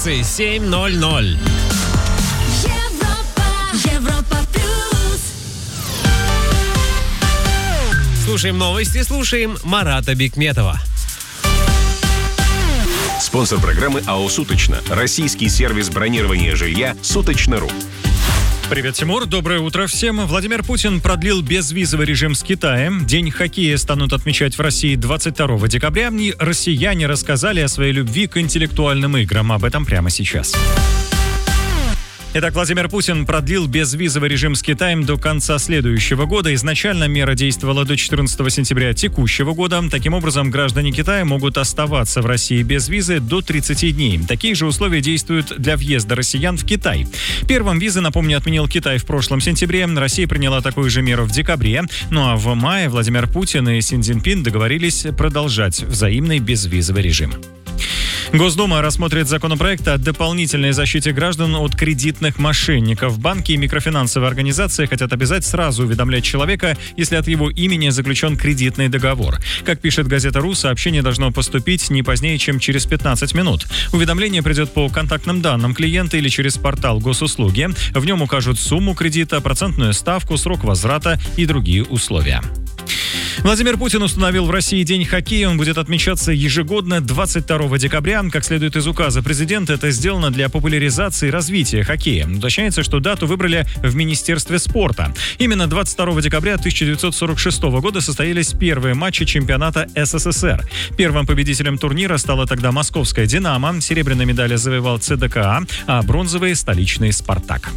столицы 7:00. Европа плюс. Слушаем новости, слушаем Марата Бикметова. Спонсор программы АО «Суточно». Российский сервис бронирования жилья «Суточно.ру». Привет, Тимур. Доброе утро всем. Владимир Путин продлил безвизовый режим с Китаем. День хоккея станут отмечать в России 22 декабря. И россияне рассказали о своей любви к интеллектуальным играм. Об этом прямо сейчас. Итак, Владимир Путин продлил безвизовый режим с Китаем до конца следующего года. Изначально мера действовала до 14 сентября текущего года. Таким образом, граждане Китая могут оставаться в России без визы до 30 дней. Такие же условия действуют для въезда россиян в Китай. Первым визы, напомню, отменил Китай в прошлом сентябре. Россия приняла такую же меру в декабре. Ну а в мае Владимир Путин и Си Цзиньпин договорились продолжать взаимный безвизовый режим. Госдума рассмотрит законопроект о дополнительной защите граждан от кредитных мошенников. Банки и микрофинансовые организации хотят обязать сразу уведомлять человека, если от его имени заключен кредитный договор. Как пишет газета «РУ», сообщение должно поступить не позднее, чем через 15 минут. Уведомление придет по контактным данным клиента или через портал госуслуги. В нем укажут сумму кредита, процентную ставку, срок возврата и другие условия. Владимир Путин установил в России День хоккея. Он будет отмечаться ежегодно 22 декабря. Как следует из указа президента, это сделано для популяризации и развития хоккея. Уточняется, что дату выбрали в Министерстве спорта. Именно 22 декабря 1946 года состоялись первые матчи чемпионата СССР. Первым победителем турнира стала тогда московская «Динамо». Серебряные медали завоевал ЦДКА, а бронзовые – столичный «Спартак».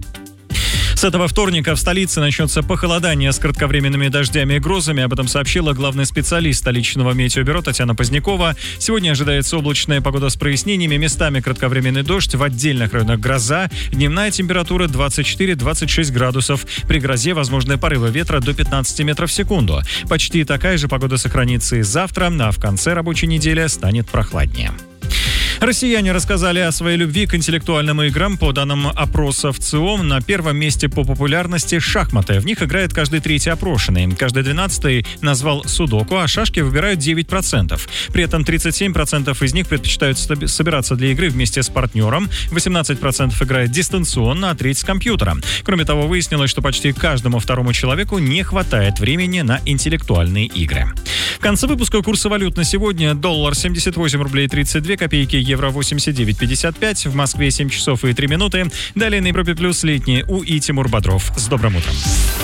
С этого вторника в столице начнется похолодание с кратковременными дождями и грозами. Об этом сообщила главный специалист столичного метеобюро Татьяна Позднякова. Сегодня ожидается облачная погода с прояснениями, местами кратковременный дождь, в отдельных районах гроза. Дневная температура 24-26 градусов. При грозе возможны порывы ветра до 15 метров в секунду. Почти такая же погода сохранится и завтра, а в конце рабочей недели станет прохладнее. Россияне рассказали о своей любви к интеллектуальным играм. По данным опроса в ЦИОМ, на первом месте по популярности шахматы. В них играет каждый третий опрошенный. Каждый 12-й назвал судоку, а шашки выбирают 9%. При этом 37% из них предпочитают собираться для игры вместе с партнером, 18% играет дистанционно, а треть с компьютера. Кроме того, выяснилось, что почти каждому второму человеку не хватает времени на интеллектуальные игры. В конце выпуска курсы валют на сегодня: доллар 78 рублей 32 копейки, евро 89,55, в Москве 7 часов и 3 минуты. Далее на Европе плюс летние У и Тимур Бодров. С добрым утром.